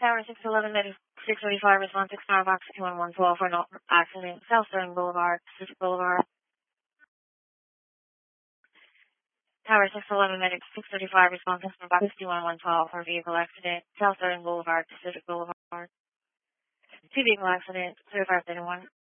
Tower 611, Medic 635, response 6 Tower Box 21112 for an accident, South Sterling Boulevard, Pacific Boulevard. Tower 611, Medic 635, response 6 Tower Box 21112 for vehicle accident, South Sterling Boulevard, Pacific Boulevard. Two vehicle accident, 3531.